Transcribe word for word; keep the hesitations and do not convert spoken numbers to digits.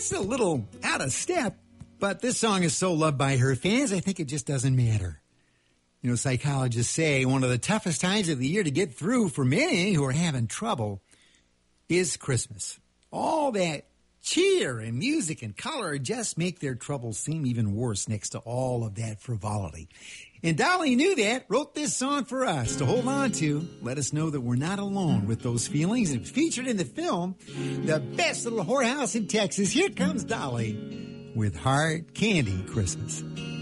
It's a little out of step, but this song is so loved by her fans, I think it just doesn't matter. You know, psychologists say one of the toughest times of the year to get through for many who are having trouble is Christmas. All that cheer and music and color just make their troubles seem even worse next to all of that frivolity. And Dolly knew that, wrote this song for us to hold on to, let us know that we're not alone with those feelings. And it was featured in the film, The Best Little Whorehouse in Texas. Here comes Dolly with Hard Candy Christmas.